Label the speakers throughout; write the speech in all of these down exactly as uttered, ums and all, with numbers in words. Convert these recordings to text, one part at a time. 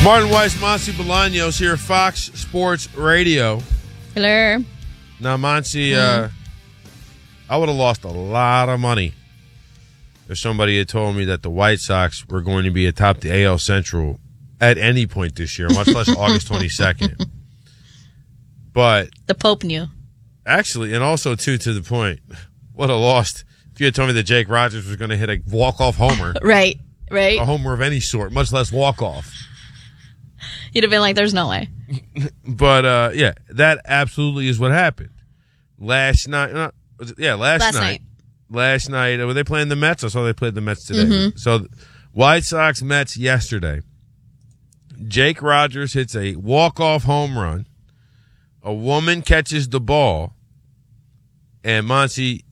Speaker 1: Martin Weiss, Monty Bolaños here, Fox Sports Radio.
Speaker 2: Hello.
Speaker 1: Now, Monty, uh, I would have lost a lot of money if somebody had told me that the White Sox were going to be atop the A L Central at any point this year, much less August twenty-second. But
Speaker 2: the Pope knew.
Speaker 1: Actually, and also, too, to the point, would have lost if you had told me that Jake Rogers was going to hit a walk-off homer.
Speaker 2: Right, right.
Speaker 1: A homer of any sort, much less walk-off.
Speaker 2: You'd have been like, there's no way.
Speaker 1: But, uh, yeah, that absolutely is what happened. Last night, uh, yeah, last,
Speaker 2: last
Speaker 1: night,
Speaker 2: night.
Speaker 1: Last night, were they playing the Mets? I saw they played the Mets today.
Speaker 2: Mm-hmm.
Speaker 1: So, White Sox, Mets yesterday. Jake Rogers hits a walk-off home run. A woman catches the ball. And, Monty,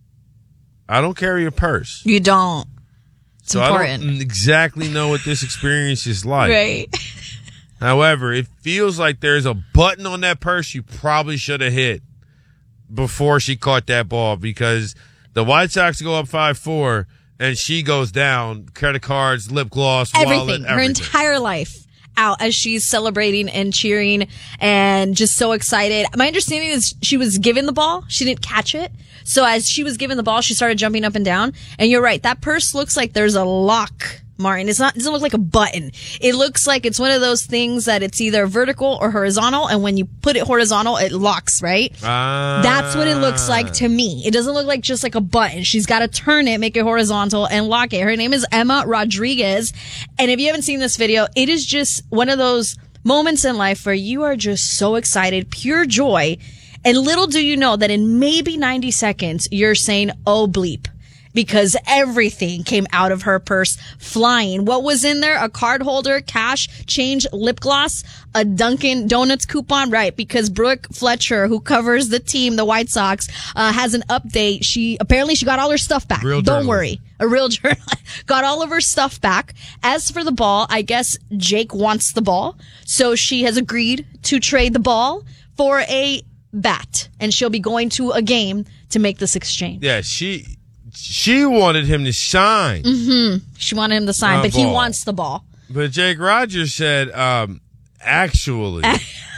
Speaker 1: I don't carry a purse.
Speaker 2: You don't. It's
Speaker 1: so
Speaker 2: important.
Speaker 1: I don't exactly know what this experience is like.
Speaker 2: Right.
Speaker 1: However, it feels like there's a button on that purse you probably should have hit before she caught that ball, because the White Sox go up five four and she goes down. Credit cards, lip gloss,
Speaker 2: everything.
Speaker 1: wallet, everything.
Speaker 2: Her entire life out as she's celebrating and cheering and just so excited. My understanding is she was given the ball. She didn't catch it. So as she was given the ball, she started jumping up and down. And you're right. That purse looks like there's a lock, Martin. It's not, it doesn't look like a button. It looks like it's one of those things that it's either vertical or horizontal. And when you put it horizontal, it locks, right?
Speaker 1: Ah.
Speaker 2: That's what it looks like to me. It doesn't look like just like a button. She's got to turn it, make it horizontal, and lock it. Her name is Emma Rodriguez. And if you haven't seen this video, it is just one of those moments in life where you are just so excited, pure joy. And little do you know that in maybe ninety seconds, you're saying, oh, bleep. Because everything came out of her purse flying. What was in there? A card holder, cash, change, lip gloss, a Dunkin' Donuts coupon. Right, because Brooke Fletcher, who covers the team, the White Sox, uh, has an update. She apparently she got all her stuff back.
Speaker 1: Real
Speaker 2: Don't
Speaker 1: journalist.
Speaker 2: worry. A real journalist. Got all of her stuff back. As for the ball, I guess Jake wants the ball. So she has agreed to trade the ball for a bat. And she'll be going to a game to make this exchange.
Speaker 1: Yeah, she... She wanted him to sign.
Speaker 2: Mm-hmm. She wanted him to sign,
Speaker 1: A
Speaker 2: but he
Speaker 1: ball.
Speaker 2: wants the ball.
Speaker 1: But Jake Rogers said, um, actually,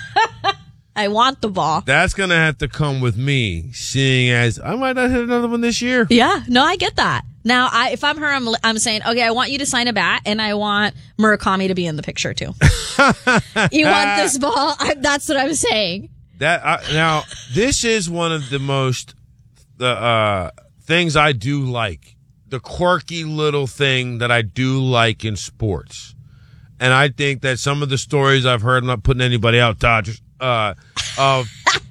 Speaker 2: I want the ball.
Speaker 1: that's going to have to come with me, seeing as I might not hit another one this year.
Speaker 2: Yeah, no, I get that. Now, I, if I'm her, I'm, I'm saying, okay, I want you to sign a bat, and I want Murakami to be in the picture, too. You want this ball? I, that's what I'm saying.
Speaker 1: That I, now, this is one of the most the uh, things I do like. The quirky little thing that I do like in sports. And I think that some of the stories I've heard, I'm not putting anybody out, Dodgers, uh, of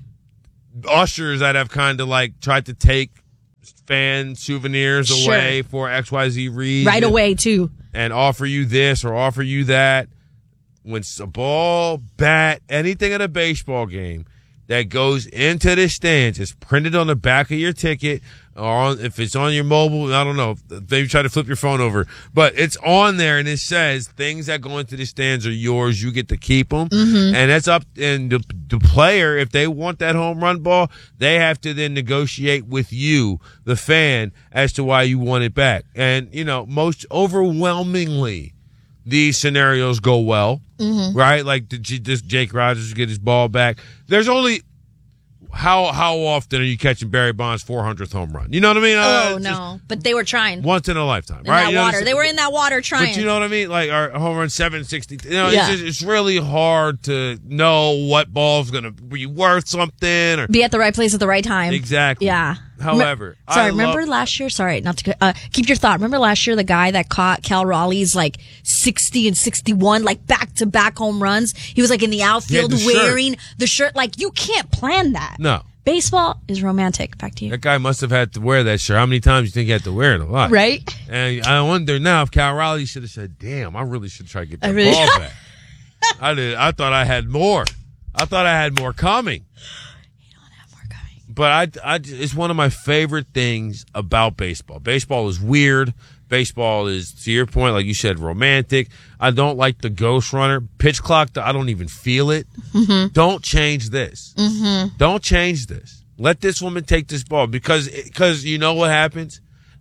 Speaker 1: ushers that have kind of like tried to take fan souvenirs
Speaker 2: Sure.
Speaker 1: away for X Y Z reason.
Speaker 2: Right away, too.
Speaker 1: And offer you this or offer you that. When it's a ball, bat, anything at a baseball game that goes into the stands is printed on the back of your ticket, or on, if it's on your mobile, I don't know, maybe try to flip your phone over, but it's on there and it says things that go into the stands are yours. You get to keep them.
Speaker 2: Mm-hmm.
Speaker 1: And that's up, and the, the player, if they want that home run ball, they have to then negotiate with you, the fan, as to why you want it back. And, you know, most overwhelmingly, these scenarios go well, mm-hmm. right? Like the, this Jake Rogers get his ball back. There's only how how often are you catching Barry Bonds' four hundredth home run? You know what I mean?
Speaker 2: Oh,
Speaker 1: uh,
Speaker 2: no. But they were trying.
Speaker 1: Once in a lifetime,
Speaker 2: In
Speaker 1: right?
Speaker 2: that
Speaker 1: You know,
Speaker 2: water. They were in that water trying.
Speaker 1: But you know what I mean? Like our home run seven sixty. You know,
Speaker 2: Yeah.
Speaker 1: it's, just, it's really hard to know what ball's going to be worth something. Or
Speaker 2: Be at the right place at the right time.
Speaker 1: Exactly.
Speaker 2: Yeah.
Speaker 1: However,
Speaker 2: Rem- sorry,
Speaker 1: I
Speaker 2: remember
Speaker 1: love-
Speaker 2: last year? Sorry, not to uh, keep your thought. Remember last year the guy that caught Cal Raleigh's like sixty and sixty-one, like back to back home runs? He was like in the outfield
Speaker 1: the shirt.
Speaker 2: wearing the shirt. Like you can't plan that.
Speaker 1: No.
Speaker 2: Baseball is romantic. Back to you.
Speaker 1: That guy must have had to wear that shirt. How many times do you think he had to wear it? A lot.
Speaker 2: Right?
Speaker 1: And I wonder now if Cal Raleigh should have said, damn, I really should try to get that
Speaker 2: I really-
Speaker 1: ball back. I did. I thought I had more. I thought I had more coming.
Speaker 2: You don't have more coming.
Speaker 1: But I, I, it's one of my favorite things about baseball. Baseball is weird. Baseball is, to your point, like you said, romantic. I don't like the ghost runner. Pitch clock, I don't even feel it. Mm-hmm. Don't change this. Mm-hmm. Don't change this. Let this woman take this ball because, because you know what happens?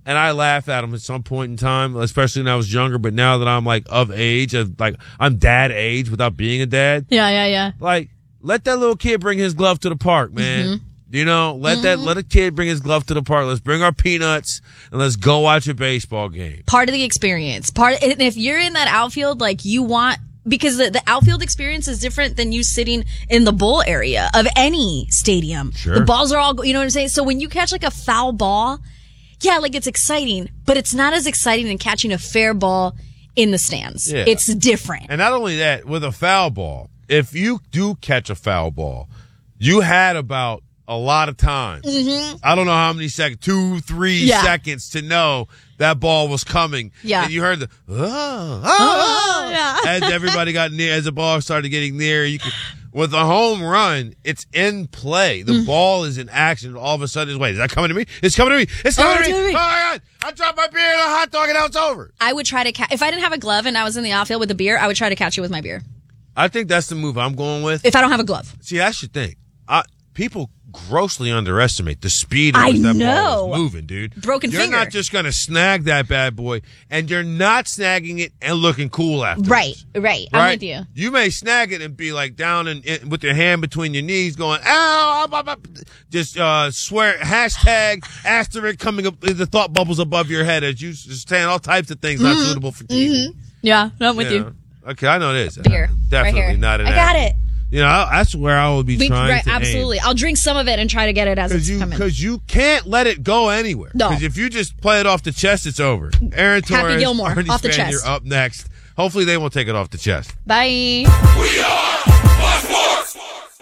Speaker 1: and I laugh at them at some point in time, especially when I was younger. But now that I'm like of age, of like I'm dad age without being a dad.
Speaker 2: Yeah, yeah, yeah.
Speaker 1: Like, let that little kid bring his glove to the park, man. Mm-hmm. You know, let mm-hmm. that let a kid bring his glove to the park. Let's bring our peanuts and let's go watch a baseball game.
Speaker 2: Part of the experience. Part, and if you're in that outfield, like you want, because the, the outfield experience is different than you sitting in the bowl area of any stadium.
Speaker 1: Sure.
Speaker 2: The balls are all, you know what I'm saying? So when you catch like a foul ball, yeah, like it's exciting, but it's not as exciting than catching a fair ball in the stands.
Speaker 1: Yeah.
Speaker 2: It's different.
Speaker 1: And not only that, with a foul ball, if you do catch a foul ball, you had about a lot of time.
Speaker 2: Mm-hmm.
Speaker 1: I don't know how many seconds, two, three
Speaker 2: yeah.
Speaker 1: seconds to know that ball was coming.
Speaker 2: Yeah.
Speaker 1: And you heard the, oh, oh,
Speaker 2: oh, yeah.
Speaker 1: as everybody got near, as the ball started getting near, you could, with a home run, it's in play. The mm. ball is in action. All of a sudden, it's, wait, is that coming to me? It's coming to me. It's coming
Speaker 2: oh,
Speaker 1: to me.
Speaker 2: me.
Speaker 1: Oh, my God. I dropped my beer in a hot dog and now it's over.
Speaker 2: I would try to catch, if I didn't have a glove and I was in the outfield with a beer, I would try to catch it with my beer.
Speaker 1: I think that's the move I'm going with.
Speaker 2: If I don't have a glove.
Speaker 1: See, that's the thing. I, people grossly underestimate the speed at
Speaker 2: I
Speaker 1: which that
Speaker 2: know.
Speaker 1: ball is moving, dude.
Speaker 2: Broken
Speaker 1: you're
Speaker 2: finger.
Speaker 1: You're not just going to snag that bad boy, and you're not snagging it and looking cool afterwards.
Speaker 2: Right, right.
Speaker 1: right?
Speaker 2: I'm with you.
Speaker 1: You may snag it and be like down in, in, with your hand between your knees going, ow, ow, ow, ow. Just uh, swear, hashtag, asterisk coming up, the thought bubbles above your head as you just saying all types of things not mm-hmm. suitable for T V.
Speaker 2: Mm-hmm. Yeah, no, I'm with
Speaker 1: you.
Speaker 2: you.
Speaker 1: Know? Okay, I know this.
Speaker 2: Beer.
Speaker 1: Definitely
Speaker 2: right here.
Speaker 1: not an
Speaker 2: I got
Speaker 1: apple.
Speaker 2: it.
Speaker 1: You know, I, that's where I would be
Speaker 2: we,
Speaker 1: trying
Speaker 2: right,
Speaker 1: to
Speaker 2: absolutely.
Speaker 1: aim.
Speaker 2: I'll drink some of it and try to get it as it's
Speaker 1: you,
Speaker 2: coming.
Speaker 1: Because you can't let it go anywhere.
Speaker 2: No.
Speaker 1: Because if you just play it off the chest, it's over. Aaron Torres,
Speaker 2: Happy Gilmore,
Speaker 1: Arnie
Speaker 2: off the
Speaker 1: Spanier
Speaker 2: chest.
Speaker 1: up next. Hopefully they won't take it off the chest.
Speaker 2: Bye.
Speaker 3: We are Fox Sports.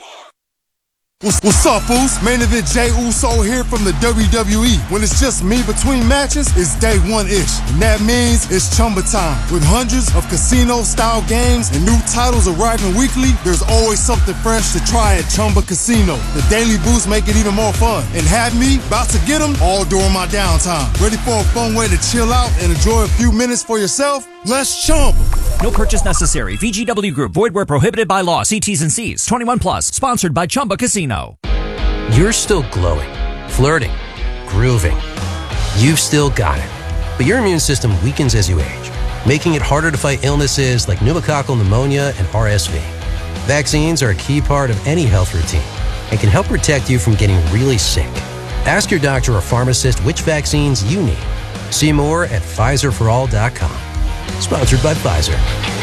Speaker 4: What's, what's up, Boost? Main event Jey Uso here from the W W E. When it's just me between matches, it's day one-ish. And that means it's Chumba time. With hundreds of casino-style games and new titles arriving weekly, there's always something fresh to try at Chumba Casino. The Daily Boost make it even more fun. And have me about to get them all during my downtime. Ready for a fun way to chill out and enjoy a few minutes for yourself? Let's Chumba.
Speaker 5: No purchase necessary. V G W Group. Void where prohibited by law. See T's and C's. twenty-one plus. Sponsored by Chumba Casino.
Speaker 6: You're still glowing, flirting, grooving. You've still got it. But your immune system weakens as you age, making it harder to fight illnesses like pneumococcal pneumonia and R S V. Vaccines are a key part of any health routine and can help protect you from getting really sick. Ask your doctor or pharmacist which vaccines you need. See more at Pfizer for all dot com. Sponsored by Pfizer.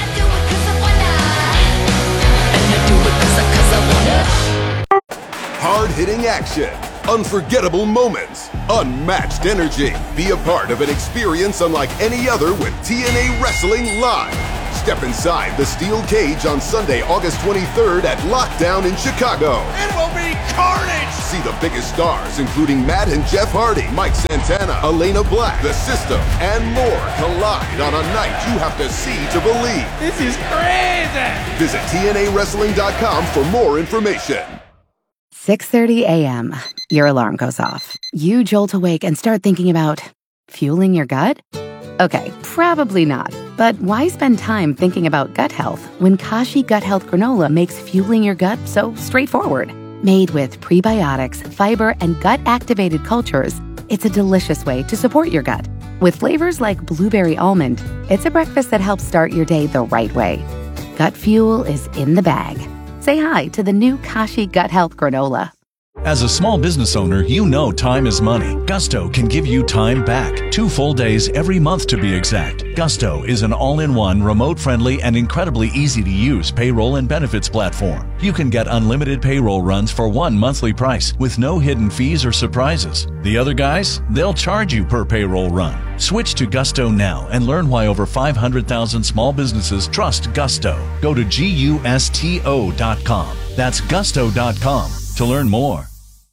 Speaker 7: Hard-hitting action, unforgettable moments, unmatched energy. Be a part of an experience unlike any other with T N A Wrestling Live. Step inside the steel cage on Sunday, August twenty-third at Lockdown in Chicago.
Speaker 3: It will be carnage!
Speaker 7: See the biggest stars, including Matt and Jeff Hardy, Mike Santana, Elena Black, The System, and more collide on a night you have to see to believe.
Speaker 3: This is crazy!
Speaker 7: Visit T N A wrestling dot com for more information.
Speaker 8: six thirty a.m. Your alarm goes off. You jolt awake and start thinking about fueling your gut? Okay, probably not. But why spend time thinking about gut health when Kashi Gut Health Granola makes fueling your gut so straightforward? Made with prebiotics, fiber, and gut-activated cultures, it's a delicious way to support your gut. With flavors like blueberry almond, it's a breakfast that helps start your day the right way. Gut fuel is in the bag. Say hi to the new Kashi Gut Health Granola.
Speaker 9: As a small business owner, you know time is money. Gusto can give you time back. Two full days every month to be exact. Gusto is an all-in-one, remote-friendly, and incredibly easy-to-use payroll and benefits platform. You can get unlimited payroll runs for one monthly price with no hidden fees or surprises. The other guys, they'll charge you per payroll run. Switch to Gusto now and learn why over five hundred thousand small businesses trust Gusto. Go to gusto dot com. That's gusto dot com to learn more.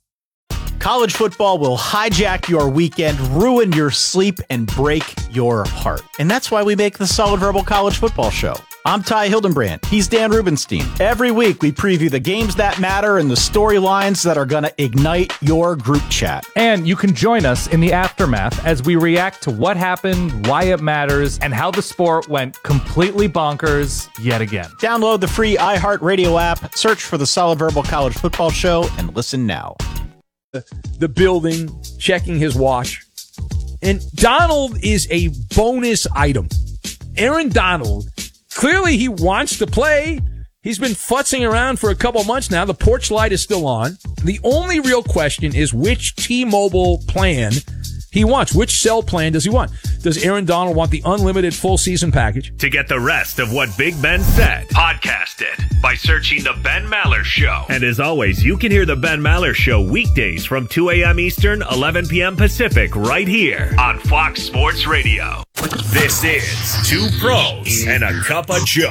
Speaker 10: College football will hijack your weekend, ruin your sleep, and break your heart. And that's why we make the Solid Verbal College Football Show. I'm Ty Hildenbrand. He's Dan Rubenstein. Every week, we preview the games that matter and the storylines that are going to ignite your group chat.
Speaker 11: And you can join us in the aftermath as we react to what happened, why it matters, and how the sport went completely bonkers yet again.
Speaker 10: Download the free iHeartRadio app, search for the Solid Verbal College Football Show, and listen now.
Speaker 12: The building, checking his watch. And Donald is a bonus item. Aaron Donald, clearly he wants to play. He's been futzing around for a couple months now. The porch light is still on. The only real question is which T-Mobile plan he wants. Which cell plan does he want? Does Aaron Donald want the unlimited full season package?
Speaker 13: To get the rest of what Big Ben said, podcast it by searching The Ben Maller Show. And as always, you can hear The Ben Maller Show weekdays from two a.m. Eastern, eleven p.m. Pacific, right here on Fox Sports Radio. This is Two Pros and a Cup of Joe.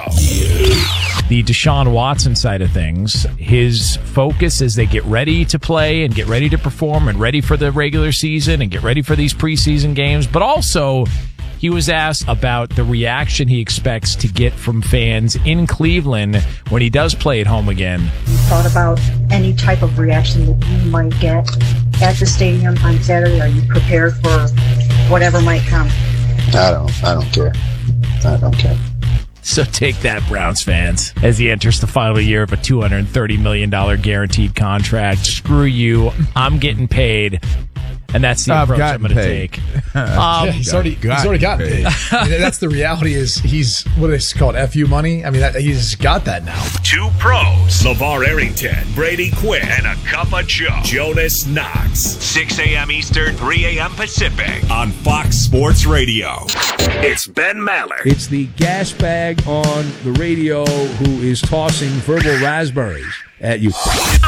Speaker 14: The Deshaun Watson side of things, his focus as they get ready to play and get ready to perform and ready for the regular season and get ready for these preseason games, but also he was asked about the reaction he expects to get from fans in Cleveland when he does play at home again.
Speaker 15: You thought about any type of reaction that you might get at the stadium on Saturday? Are you prepared for whatever might come?
Speaker 16: I don't. I don't care. I don't care.
Speaker 14: So take that, Browns fans, as he enters the final year of a two hundred thirty million dollars guaranteed contract. Screw you. I'm getting paid. And that's the
Speaker 17: I've
Speaker 14: approach I'm going to
Speaker 17: paid.
Speaker 14: take.
Speaker 17: Um,
Speaker 18: yeah, he's already he's already gotten paid. I mean, that's the reality. Is he's what is called F U money? I mean, that, he's got that now.
Speaker 13: Two pros: LeVar Arrington, Brady Quinn, and a cup of Joe. Jonas Knox. six a.m. Eastern, three a.m. Pacific on Fox Sports Radio. It's Ben Maller.
Speaker 12: It's the gas bag on the radio who is tossing verbal raspberries at you.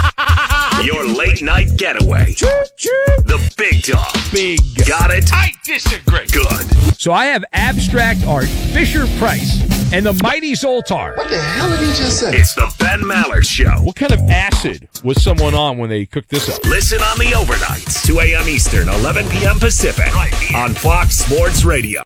Speaker 13: Your late night getaway. The big dog.
Speaker 12: Big.
Speaker 13: Got it?
Speaker 3: I disagree.
Speaker 13: Good.
Speaker 12: So I have abstract art, Fisher Price, and the mighty Zoltar.
Speaker 16: What the hell did he just say?
Speaker 13: It's the Ben Maller Show.
Speaker 12: What kind of acid was someone on when they cooked this up?
Speaker 13: Listen on the overnights, two a.m. Eastern, eleven p.m. Pacific, right here on Fox Sports Radio.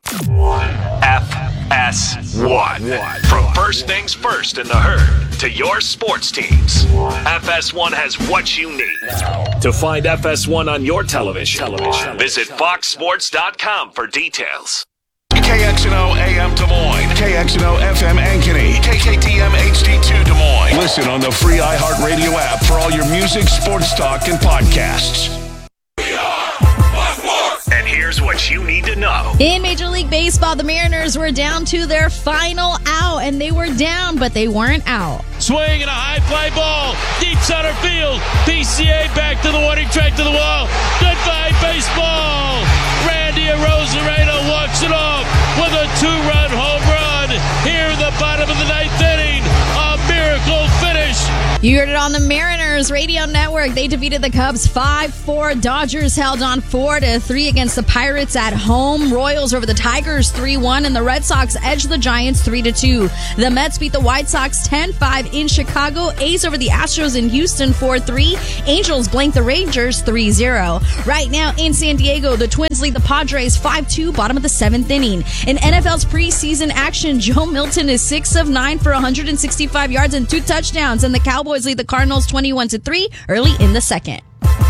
Speaker 13: F S one. From first things first in the herd to your sports teams, F S one has what you need. To find F S one on your television, television. visit fox sports dot com for details.
Speaker 3: K X N O A M Des Moines, K X N O F M Ankeny, K K T M H D two Des Moines. Listen on the free iHeartRadio app for all your music, sports talk, and podcasts.
Speaker 13: We are Fox Sports. And here's what you need to know.
Speaker 2: In Major League Baseball, the Mariners were down to their final out, and they were down, but they weren't out.
Speaker 19: Swing and a high fly ball, deep center field. P C A back to the warning track to the wall. Goodbye, baseball. Randy Arozarena walks it off with a two-run home run here in the bottom of the ninth inning. A miracle finish.
Speaker 2: You heard it on the Mariners Radio Network. They defeated the Cubs five four. Dodgers held on four to three against the Pirates at home. Royals over the Tigers three one, and the Red Sox edged the Giants three to two. The Mets beat the White Sox ten five in Chicago. A's over the Astros in Houston four three. Angels blanked the Rangers three zero. Right now in San Diego, the Twins lead the Padres five two, bottom of the seventh inning. In N F L's preseason action, Joe Milton is six of nine for one hundred sixty-five yards and two touchdowns, and the Cowboys lead the Cardinals twenty-one to three early in the second.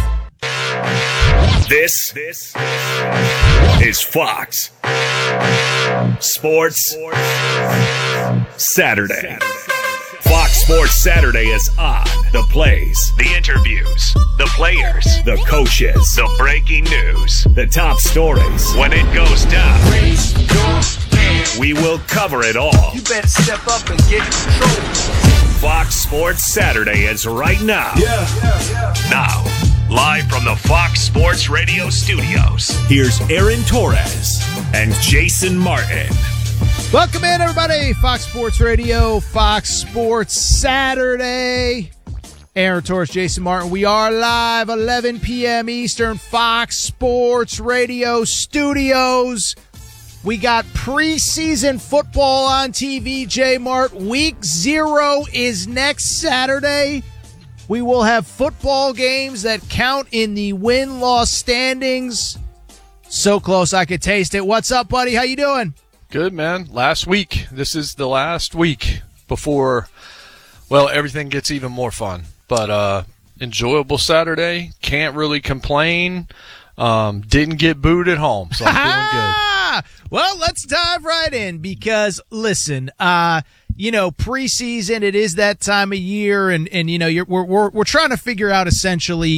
Speaker 13: This, this is Fox Sports Saturday. Fox Sports Saturday is on. The plays, the interviews, the players, the coaches, the breaking news, the top stories. When it goes down, we will cover it all.
Speaker 3: You better step up and get control.
Speaker 13: Fox Sports Saturday is right now.
Speaker 3: Yeah, yeah, yeah.
Speaker 13: Now, live from the Fox Sports Radio studios, here's Aaron Torres and Jason Martin.
Speaker 20: Welcome in, everybody. Fox Sports Radio, Fox Sports Saturday. Aaron Torres, Jason Martin. We are live, eleven p.m. Eastern, Fox Sports Radio studios. We got preseason football on T V, J Mart. Week zero is next Saturday. We will have football games that count in the win-loss standings. So close I could taste it. What's up, buddy? How you doing?
Speaker 21: Good, man. Last week. This is the last week before, well, everything gets even more fun. But uh, enjoyable Saturday. Can't really complain. Um, didn't get booed at home, so I'm feeling good.
Speaker 20: Well, let's dive right in because, listen, uh, you know, preseason, it is that time of year, and, and you know, you're, we're, we're we're trying to figure out essentially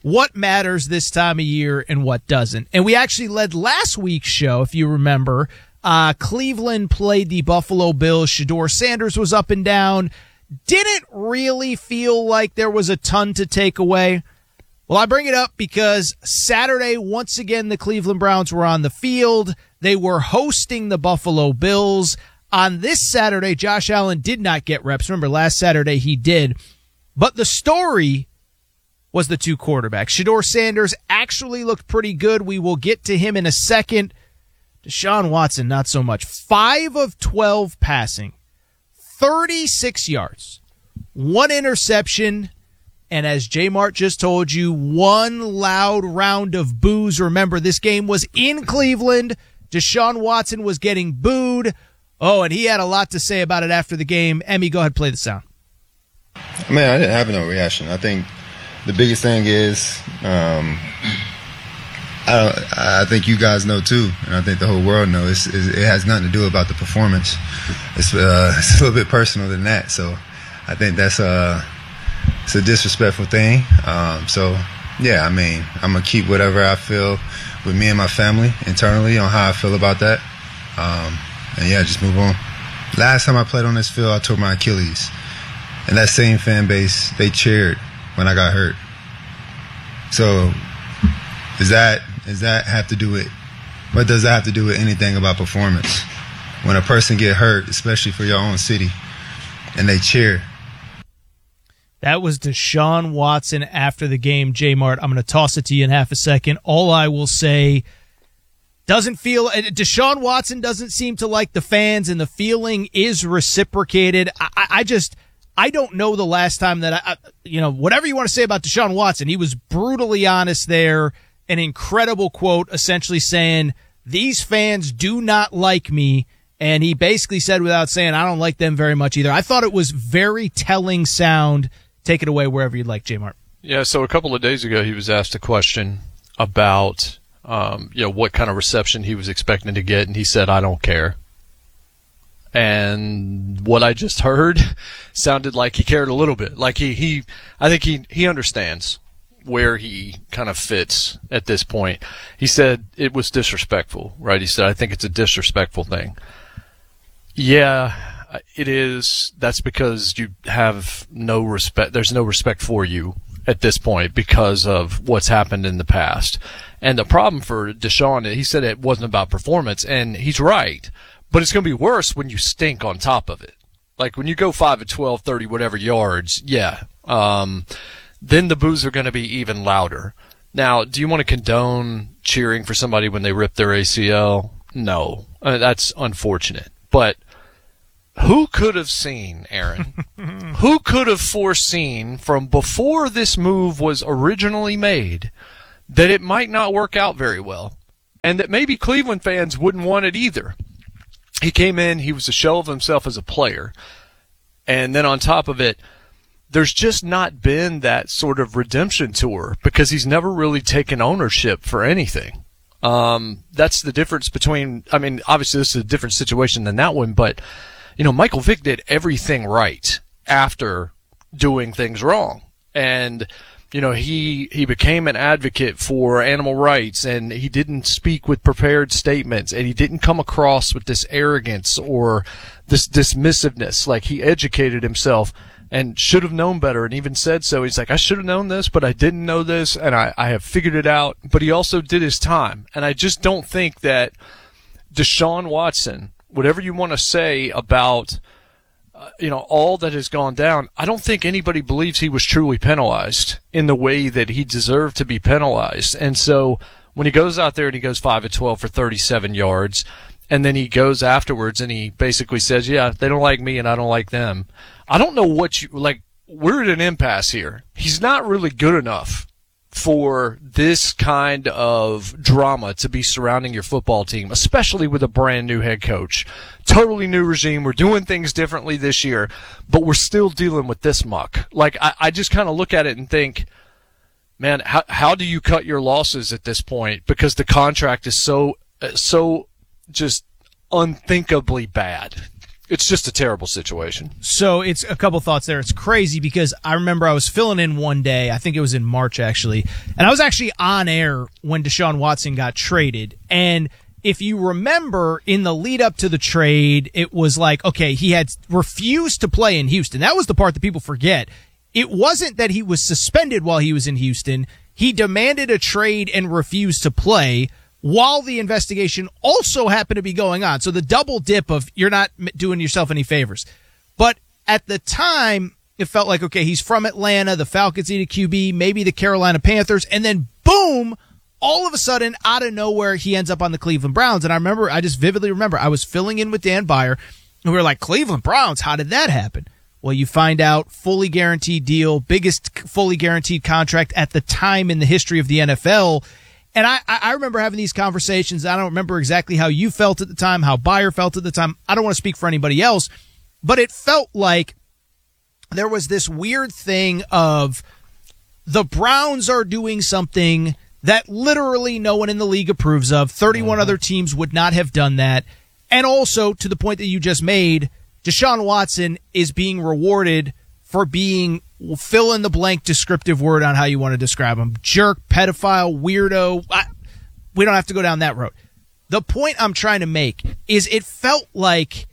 Speaker 20: what matters this time of year and what doesn't. And we actually led last week's show, if you remember. Uh, Cleveland played the Buffalo Bills. Shedeur Sanders was up and down. Didn't really feel like there was a ton to take away. Well, I bring it up because Saturday, once again, the Cleveland Browns were on the field. They were hosting the Buffalo Bills. On this Saturday, Josh Allen did not get reps. Remember, last Saturday he did. But the story was the two quarterbacks. Shedeur Sanders actually looked pretty good. We will get to him in a second. Deshaun Watson, not so much. five of twelve passing, thirty-six yards, one interception, and as J Mart just told you, one loud round of boos. Remember, this game was in Cleveland. Deshaun Watson was getting booed. Oh, and he had a lot to say about it after the game. Emmy, go ahead, play the sound.
Speaker 17: Man, I didn't have no reaction. I think the biggest thing is, um, I don't, I think you guys know too, and I think the whole world knows. It's, it has nothing to do about the performance. It's, uh, it's a little bit personal than that. So I think that's a, it's a disrespectful thing. Um, so yeah, I mean, I'm gonna keep whatever I feel with me and my family internally on how I feel about that. Um, and yeah, just move on. Last time I played on this field, I tore my Achilles, and that same fan base, they cheered when I got hurt. So Does that does that have to do with what does that have to do with anything about performance? When a person get hurt, especially for your own city, and they cheer.
Speaker 20: That was Deshaun Watson after the game, J-Mart. I'm going to toss it to you in half a second. All I will say, doesn't feel Deshaun Watson doesn't seem to like the fans, and the feeling is reciprocated. I, I just I don't know the last time that I, you know, whatever you want to say about Deshaun Watson, he was brutally honest there. An incredible quote essentially saying, these fans do not like me. And he basically said without saying, I don't like them very much either. I thought it was very telling sound. Take it away wherever you'd like, J-Mart.
Speaker 21: Yeah, so a couple of days ago he was asked a question about um, you know, what kind of reception he was expecting to get, and he said, I don't care. And what I just heard sounded like he cared a little bit. Like he, he I think he, he understands where he kind of fits at this point. He said it was disrespectful, right? He said, I think it's a disrespectful thing. Yeah, it is. That's because you have no respect. There's no respect for you at this point because of what's happened in the past. And the problem for Deshaun, he said it wasn't about performance, and he's right. But it's going to be worse when you stink on top of it. Like when you go five of twelve, thirty, whatever yards, yeah. Um, then the boos are going to be even louder. Now, do you want to condone cheering for somebody when they rip their A C L? No. Uh, that's unfortunate. But who could have seen, Aaron? Who could have foreseen from before this move was originally made that it might not work out very well, and that maybe Cleveland fans wouldn't want it either? He came in, he was a shell of himself as a player, and then on top of it, there's just not been that sort of redemption tour because he's never really taken ownership for anything. Um, that's the difference between, I mean, obviously this is a different situation than that one, but, you know, Michael Vick did everything right after doing things wrong. And, you know, he, he became an advocate for animal rights, and he didn't speak with prepared statements, and he didn't come across with this arrogance or this dismissiveness. Like, he educated himself and should have known better, and even said so. He's like, I should have known this, but I didn't know this, and I, I have figured it out. But he also did his time. And I just don't think that Deshaun Watson, whatever you want to say about, uh, you know, all that has gone down, I don't think anybody believes he was truly penalized in the way that he deserved to be penalized. And so when he goes out there and he goes five of twelve for thirty-seven yards, and then he goes afterwards and he basically says, yeah, they don't like me and I don't like them. I don't know what you, like, we're at an impasse here. He's not really good enough for this kind of drama to be surrounding your football team, especially with a brand new head coach. Totally new regime. We're doing things differently this year, but we're still dealing with this muck. Like, I, I just kind of look at it and think, man, how, how do you cut your losses at this point? Because the contract is so, so just unthinkably bad. It's just a terrible situation.
Speaker 20: So it's a couple thoughts there. It's crazy because I remember I was filling in one day. I think it was in March, actually. And I was actually on air when Deshaun Watson got traded. And if you remember, in the lead up to the trade, it was like, okay, he had refused to play in Houston. That was the part that people forget. It wasn't that he was suspended while he was in Houston. He demanded a trade and refused to play while the investigation also happened to be going on. So the double dip of you're not doing yourself any favors. But at the time, it felt like, okay, he's from Atlanta, the Falcons need a Q B, maybe the Carolina Panthers, and then boom, all of a sudden, out of nowhere, he ends up on the Cleveland Browns. And I remember, I just vividly remember, I was filling in with Dan Beyer, and we were like, Cleveland Browns, how did that happen? Well, you find out, fully guaranteed deal, biggest fully guaranteed contract at the time in the history of the N F L. And I, I remember having these conversations. I don't remember exactly how you felt at the time, how Beyer felt at the time. I don't want to speak for anybody else, but it felt like there was this weird thing of the Browns are doing something that literally no one in the league approves of. thirty-one mm-hmm. other teams would not have done that. And also, to the point that you just made, Deshaun Watson is being rewarded for being fill in the blank descriptive word on how you want to describe him. Jerk, pedophile, weirdo. I, we don't have to go down that road. The point I'm trying to make is it felt like,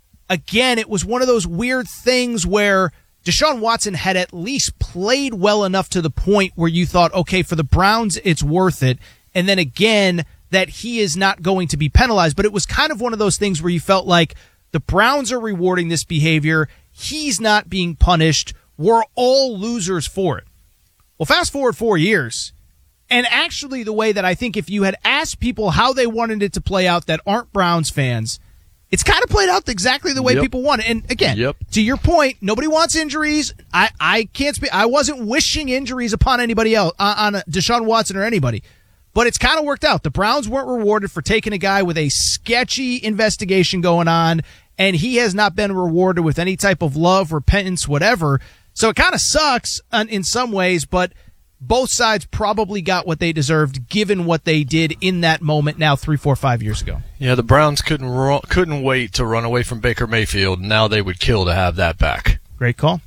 Speaker 20: again, it was one of those weird things where Deshaun Watson had at least played well enough to the point where you thought, okay, for the Browns, it's worth it. And then again, that he is not going to be penalized. But it was kind of one of those things where you felt like the Browns are rewarding this behavior. He's not being punished. We're all losers for it. Well, fast forward four years. And actually, the way that I think if you had asked people how they wanted it to play out that aren't Browns fans, it's kind of played out exactly the way yep. people want it. And again, yep. to your point, nobody wants injuries. I, I can't speak. I wasn't wishing injuries upon anybody else, uh, on Deshaun Watson or anybody. But it's kind of worked out. The Browns weren't rewarded for taking a guy with a sketchy investigation going on, and he has not been rewarded with any type of love, repentance, whatever. So it kind of sucks in some ways, but both sides probably got what they deserved given what they did in that moment now three, four, five years ago.
Speaker 21: Yeah, the Browns couldn't ru- couldn't wait to run away from Baker Mayfield. Now they would kill to have that back.
Speaker 20: Great call.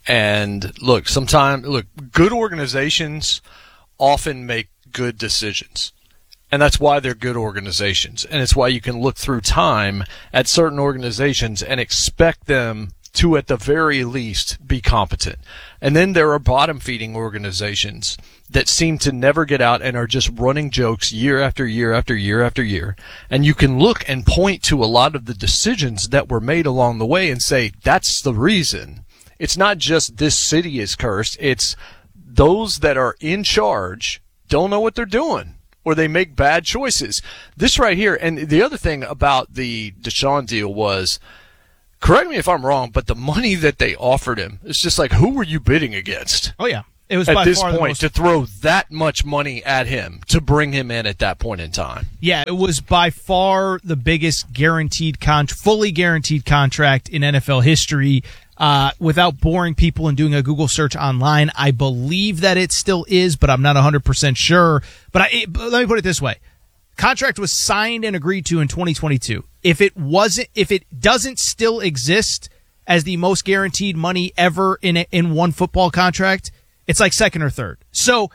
Speaker 21: And look, sometimes, look, good organizations often make good decisions. And that's why they're good organizations. And it's why you can look through time at certain organizations and expect them to, at the very least, be competent. And then there are bottom-feeding organizations that seem to never get out and are just running jokes year after year after year after year. And you can look and point to a lot of the decisions that were made along the way and say, that's the reason. It's not just this city is cursed. It's those that are in charge don't know what they're doing, or they make bad choices. This right here, and the other thing about the Deshaun deal was, correct me if I'm wrong, but the money that they offered him, it's just like, who were you bidding against?
Speaker 20: Oh, yeah. It was
Speaker 21: at
Speaker 20: by
Speaker 21: this
Speaker 20: far the
Speaker 21: point
Speaker 20: most...
Speaker 21: to throw that much money at him to bring him in at that point in time.
Speaker 20: Yeah, it was by far the biggest guaranteed con- fully guaranteed contract in N F L history. Uh, without boring people and doing a Google search online, I believe that it still is, but I'm not one hundred percent sure. But, I, it, but let me put it this way. Contract was signed and agreed to in twenty twenty-two. If it wasn't, if it doesn't still exist as the most guaranteed money ever in a, in one football contract, it's like second or third. So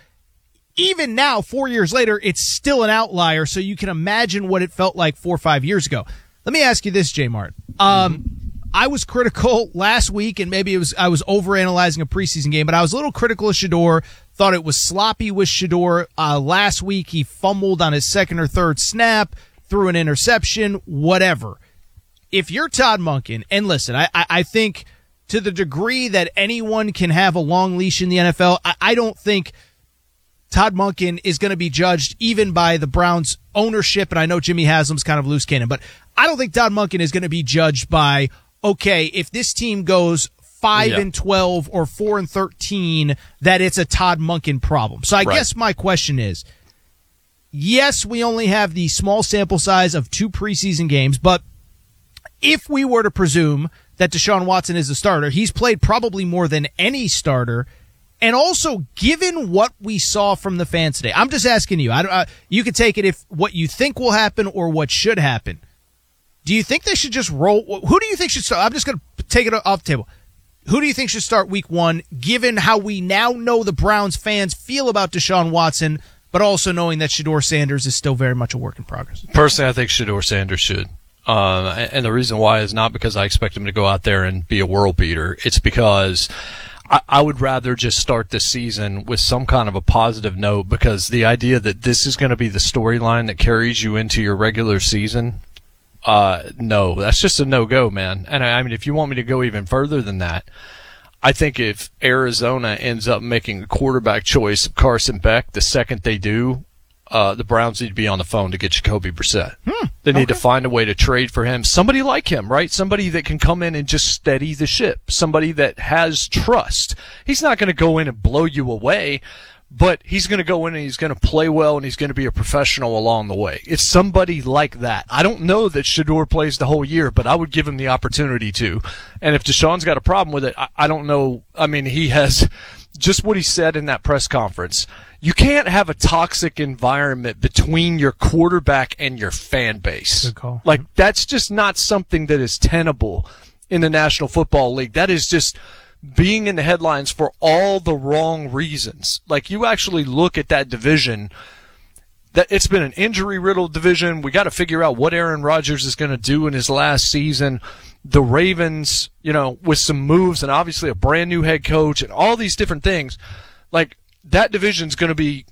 Speaker 20: even now, four years later, it's still an outlier. So you can imagine what it felt like four or five years ago. Let me ask you this, J Mart. Um, mm-hmm. I was critical last week, and maybe it was I was overanalyzing a preseason game, but I was a little critical of Shedeur. Thought it was sloppy with Shedeur. Uh, last week, he fumbled on his second or third snap, threw an interception, whatever. If you're Todd Monken, and listen, I, I, I think to the degree that anyone can have a long leash in the N F L, I, I don't think Todd Monken is going to be judged even by the Browns ownership, and I know Jimmy Haslam's kind of loose cannon, but I don't think Todd Monken is going to be judged by, okay, if this team goes five yeah. and twelve or four and thirteen, that it's a Todd Monken problem. So I right. guess my question is, yes, we only have the small sample size of two preseason games, but if we were to presume that Deshaun Watson is a starter, he's played probably more than any starter. And also, given what we saw from the fans today, I'm just asking you, I, uh, you can take it if what you think will happen or what should happen. Do you think they should just roll? Who do you think should start? I'm just going to take it off the table. Who do you think should start week one, given how we now know the Browns fans feel about Deshaun Watson, but also knowing that Shedeur Sanders is still very much a work in progress?
Speaker 21: Personally, I think Shedeur Sanders should. Um, and the reason why is not because I expect him to go out there and be a world beater. It's because I, I would rather just start this season with some kind of a positive note, because the idea that this is going to be the storyline that carries you into your regular season, uh, no, that's just a no-go, man. And I, I mean, if you want me to go even further than that, I think if Arizona ends up making a quarterback choice of Carson Beck the second they do, uh, the Browns need to be on the phone to get Jacoby Brissett.
Speaker 20: Hmm,
Speaker 21: they need
Speaker 20: okay.
Speaker 21: to find a way to trade for him. Somebody like him, right? Somebody that can come in and just steady the ship. Somebody that has trust. He's not going to go in and blow you away, but he's going to go in and he's going to play well and he's going to be a professional along the way. It's somebody like that. I don't know that Shedeur plays the whole year, but I would give him the opportunity to. And if Deshaun's got a problem with it, I, I don't know. I mean, he has just what he said in that press conference. You can't have a toxic environment between your quarterback and your fan base.
Speaker 20: Good call.
Speaker 21: Like, that's just not something that is tenable in the National Football League. That is just being in the headlines for all the wrong reasons. Like, you actually look at that division, that it's been an injury-riddled division. We got to figure out what Aaron Rodgers is going to do in his last season. The Ravens, you know, with some moves and obviously a brand new head coach and all these different things, like, that division's going to be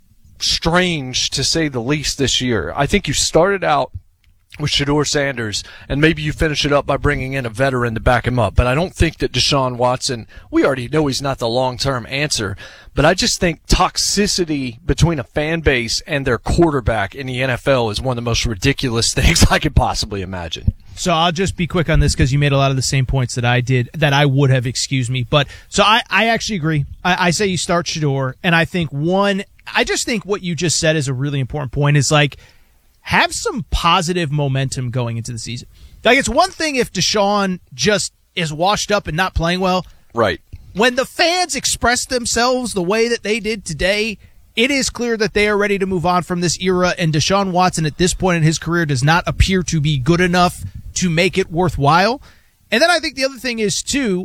Speaker 21: strange to say the least this year. I think you started out with Shedeur Sanders, and maybe you finish it up by bringing in a veteran to back him up. But I don't think that Deshaun Watson, we already know he's not the long-term answer, but I just think toxicity between a fan base and their quarterback in the N F L is one of the most ridiculous things I could possibly imagine.
Speaker 20: So I'll just be quick on this because you made a lot of the same points that I did, that I would have, excuse me. But so I, I actually agree. I, I say you start Shedeur, and I think one, I just think what you just said is a really important point, is like, have some positive momentum going into the season. Like, it's one thing if Deshaun just is washed up and not playing well.
Speaker 21: Right.
Speaker 20: When the fans express themselves the way that they did today, it is clear that they are ready to move on from this era, and Deshaun Watson at this point in his career does not appear to be good enough to make it worthwhile. And then I think the other thing is, too,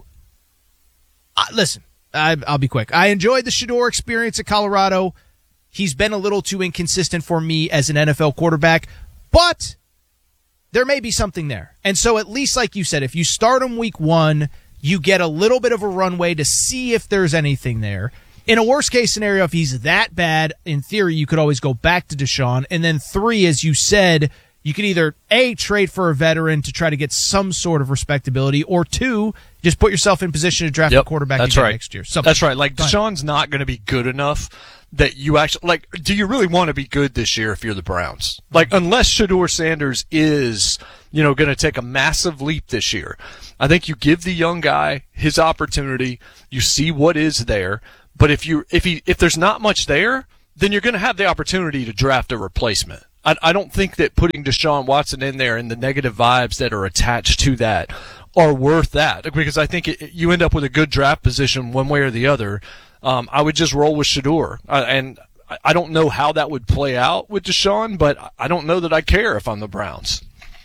Speaker 20: uh, listen, I, I'll be quick. I enjoyed the Shedeur experience at Colorado. He's been a little too inconsistent for me as an N F L quarterback, but there may be something there. And so at least, like you said, if you start him week one, you get a little bit of a runway to see if there's anything there. In a worst-case scenario, if he's that bad, in theory, you could always go back to Deshaun. And then three, as you said, you could either, A, trade for a veteran to try to get some sort of respectability, or two, just put yourself in position to draft
Speaker 21: Yep,
Speaker 20: a quarterback
Speaker 21: that's
Speaker 20: again
Speaker 21: right.
Speaker 20: next year. So,
Speaker 21: that's right. Like,
Speaker 20: fine.
Speaker 21: Deshaun's not going to be good enough that you actually, like, do you really want to be good this year if you're the Browns? Like, unless Shedeur Sanders is, you know, going to take a massive leap this year, I think you give the young guy his opportunity, you see what is there, but if you, if he, if there's not much there, then you're going to have the opportunity to draft a replacement. I, I don't think that putting Deshaun Watson in there and the negative vibes that are attached to that are worth that, because I think it, you end up with a good draft position one way or the other. Um, I would just roll with Shedeur, uh, and I don't know how that would play out with Deshaun, but I don't know that I care if I'm the Browns.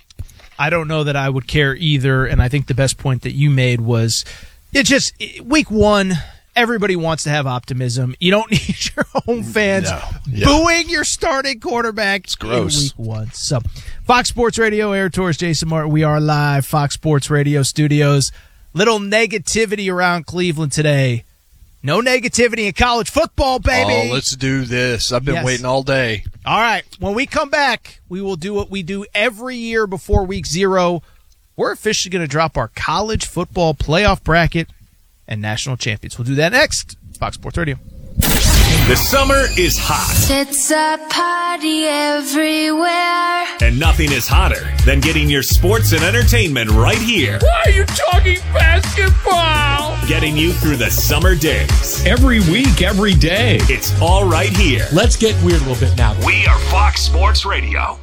Speaker 20: I don't know that I would care either, and I think the best point that you made was, it just, week one, everybody wants to have optimism. You don't need your home fans
Speaker 21: No. Yeah.
Speaker 20: booing your starting quarterback
Speaker 21: It's gross.
Speaker 20: in week one. So, Fox Sports Radio, Aaron Torres, Jason Martin, we are live, Fox Sports Radio studios. Little negativity around Cleveland today. No negativity in college football, baby.
Speaker 21: Oh, let's do this. I've been
Speaker 20: Yes.
Speaker 21: waiting all day.
Speaker 20: All right. When we come back, we will do what we do every year before week zero. We're officially going to drop our college football playoff bracket and national champions. We'll do that next. Fox Sports Radio.
Speaker 13: The summer is hot,
Speaker 1: It's a party everywhere.
Speaker 13: and nothing is hotter than getting your sports and entertainment right here.
Speaker 12: Why are you talking basketball?
Speaker 13: Getting you through the summer days.
Speaker 22: Every week, every day.
Speaker 13: It's all right here.
Speaker 22: Let's get weird a little bit now.
Speaker 13: We are Fox Sports Radio.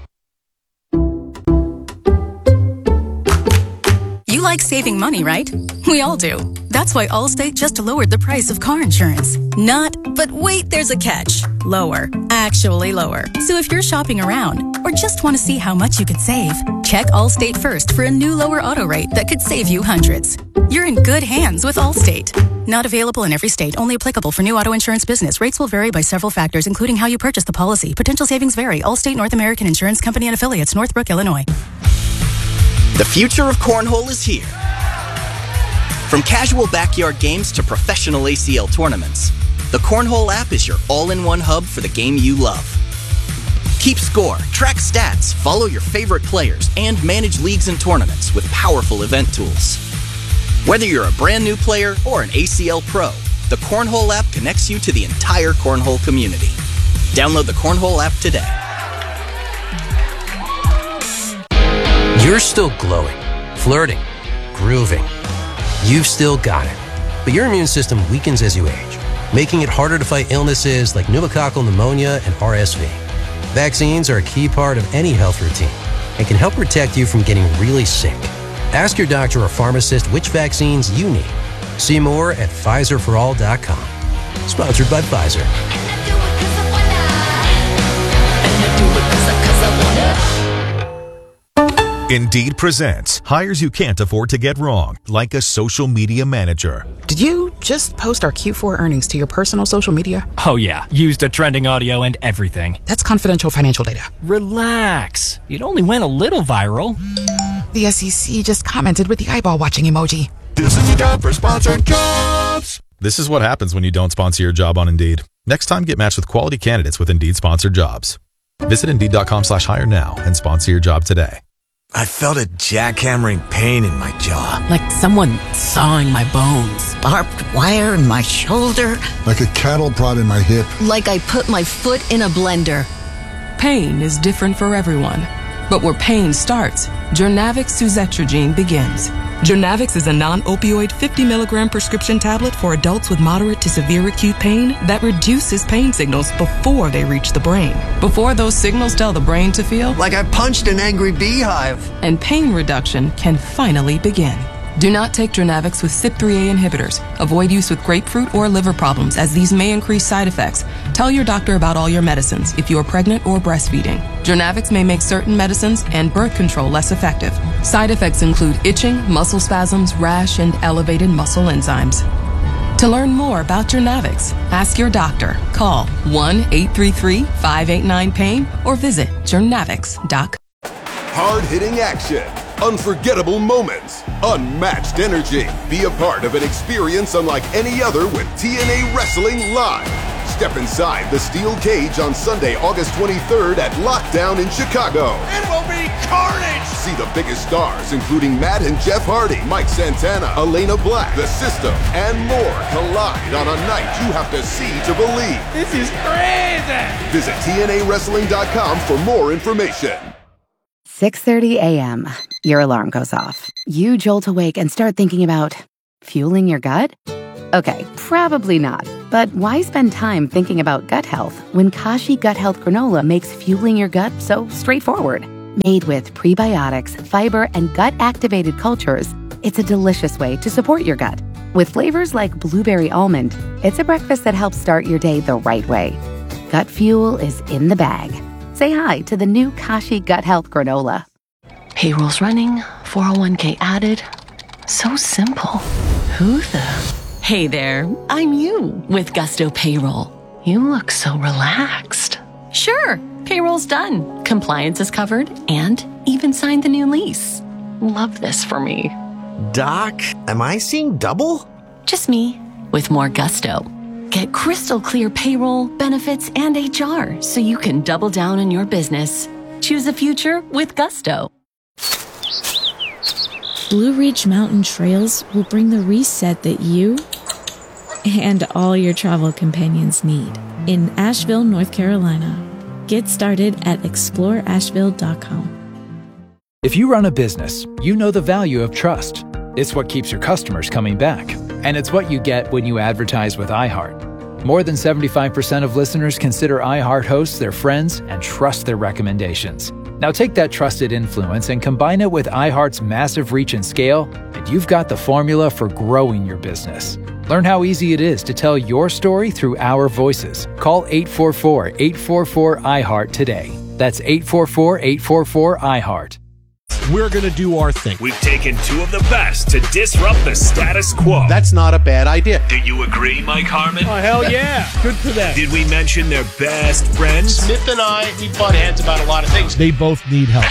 Speaker 23: You like saving money, right? We all do. That's why Allstate just lowered the price of car insurance. Not, but wait, there's a catch. lower. Actually lower. So if you're shopping around or just want to see how much you could save, check Allstate first for a new lower auto rate that could save you hundreds. You're in good hands with Allstate. Not available in every state. Only applicable for new auto insurance business. Rates will vary by several factors, including how you purchase the policy. Potential savings vary. Allstate North American Insurance Company and affiliates, Northbrook, Illinois.
Speaker 4: The future of cornhole is here. From casual backyard games to professional A C L tournaments, the Cornhole app is your all-in-one hub for the game you love. Keep score, track stats, follow your favorite players, and manage leagues and tournaments with powerful event tools. Whether you're a brand new player or an A C L pro, the Cornhole app connects you to the entire Cornhole community. Download the Cornhole app today.
Speaker 5: You're still glowing, flirting, grooving. You've still got it. But your immune system weakens as you age, making it harder to fight illnesses like pneumococcal pneumonia and R S V. Vaccines are a key part of any health routine and can help protect you from getting really sick. Ask your doctor or pharmacist which vaccines you need. See more at Pfizer for all dot com. Sponsored by Pfizer.
Speaker 6: Indeed presents hires you can't afford to get wrong, like a social media manager.
Speaker 24: Did you just post our Q four earnings to your personal social media?
Speaker 25: Oh yeah, used a trending audio and everything.
Speaker 24: That's confidential financial data.
Speaker 25: Relax. It only went a little viral.
Speaker 24: The S E C just commented with the eyeball watching emoji.
Speaker 6: This is your job for sponsored jobs. This is what happens when you don't sponsor your job on Indeed. Next time, get matched with quality candidates with Indeed sponsored jobs. Visit Indeed.com slash hire now and sponsor your job today.
Speaker 26: I felt a jackhammering pain in my jaw.
Speaker 27: Like someone sawing my bones.
Speaker 28: Barbed wire in my shoulder.
Speaker 29: Like a cattle prod in my hip.
Speaker 28: Like I put my foot in a blender.
Speaker 30: Pain is different for everyone. But where pain starts, Journavx Suzetrigine begins. Journavx is a non-opioid fifty milligram prescription tablet for adults with moderate to severe acute pain that reduces pain signals before they reach the brain. Before those signals tell the brain to feel
Speaker 26: like I punched an angry beehive.
Speaker 30: And pain reduction can finally begin. Do not take Journavx with C Y P three A inhibitors. Avoid use with grapefruit or liver problems, as these may increase side effects. Tell your doctor about all your medicines if you are pregnant or breastfeeding. Journavx may make certain medicines and birth control less effective. Side effects include itching, muscle spasms, rash, and elevated muscle enzymes. To learn more about Journavx, ask your doctor. Call one eight three three, five eight nine, pain or visit journavx dot com.
Speaker 7: Hard-hitting action, unforgettable moments, unmatched energy. Be a part of an experience unlike any other with T N A Wrestling Live. Step inside the steel cage on Sunday, August twenty-third at Lockdown in Chicago.
Speaker 31: It will be carnage!
Speaker 7: See the biggest stars, including Matt and Jeff Hardy, Mike Santana, Elena Black, The System, and more collide on a night you have to see to believe.
Speaker 31: This is crazy!
Speaker 7: Visit T N A wrestling dot com for more information.
Speaker 8: six thirty a.m. Your alarm goes off. You jolt awake and start thinking about fueling your gut? Okay, probably not. But why spend time thinking about gut health when Kashi Gut Health Granola makes fueling your gut so straightforward? Made with prebiotics, fiber, and gut-activated cultures, it's a delicious way to support your gut. With flavors like blueberry almond, it's a breakfast that helps start your day the right way. Gut fuel is in the bag. Say hi to the new Kashi Gut Health Granola.
Speaker 28: Payroll's running, four oh one k added. So simple. Who the... Hey there, I'm you with Gusto Payroll. You look so relaxed. Sure, payroll's done. Compliance is covered and even signed the new lease. Love this for me.
Speaker 26: Doc, am I seeing double?
Speaker 28: Just me with more gusto. Get crystal clear payroll, benefits, and H R so you can double down on your business. Choose a future with Gusto.
Speaker 32: Blue Ridge Mountain Trails will bring the reset that you and all your travel companions need in Asheville, North Carolina. Get started at explore asheville dot com.
Speaker 33: If you run a business, you know the value of trust. It's what keeps your customers coming back, and it's what you get when you advertise with iHeart. More than seventy-five percent of listeners consider iHeart hosts their friends and trust their recommendations. Now take that trusted influence and combine it with iHeart's massive reach and scale, and you've got the formula for growing your business. Learn how easy it is to tell your story through our voices. Call eight four four, eight four four, I heart today. That's eight four four, eight four four, I heart.
Speaker 2: We're going to do our thing.
Speaker 13: We've taken two of the best to disrupt the status quo.
Speaker 2: That's not a bad idea.
Speaker 13: Do you agree, Mike Harmon?
Speaker 2: Oh, hell yeah. Good for them.
Speaker 13: Did we mention their best friends?
Speaker 2: Smith and I, we butt heads about a lot of things. They both need help.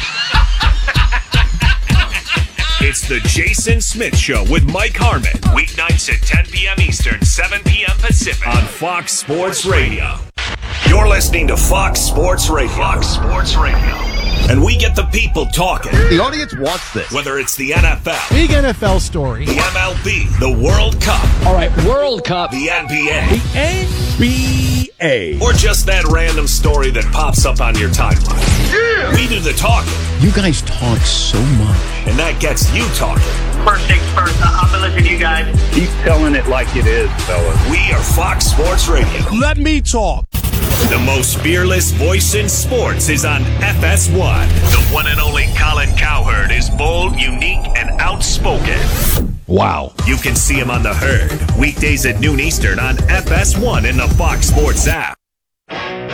Speaker 13: It's the Jason Smith Show with Mike Harmon. Weeknights at ten p.m. Eastern, seven p.m. Pacific on Fox Sports Radio. You're listening to Fox Sports Radio. Fox Sports Radio. And we get the people talking.
Speaker 2: The audience wants this.
Speaker 13: Whether it's the N F L,
Speaker 2: big N F L story,
Speaker 13: the M L B, the World Cup.
Speaker 2: All right, World Cup.
Speaker 13: The N B A.
Speaker 2: The N B A.
Speaker 13: Or just that random story that pops up on your timeline. Yeah. We do the talking.
Speaker 2: You guys talk so much.
Speaker 13: And that gets you talking.
Speaker 3: First things first, I'm going to listen to you guys.
Speaker 9: Keep telling it like it is, fellas.
Speaker 13: We are Fox Sports Radio.
Speaker 2: Let me talk.
Speaker 13: The most fearless voice in sports is on F S one. The one and only Colin Cowherd is bold, unique, and outspoken.
Speaker 2: Wow.
Speaker 13: You can see him on The Herd, weekdays at noon Eastern on F S one in the Fox Sports app.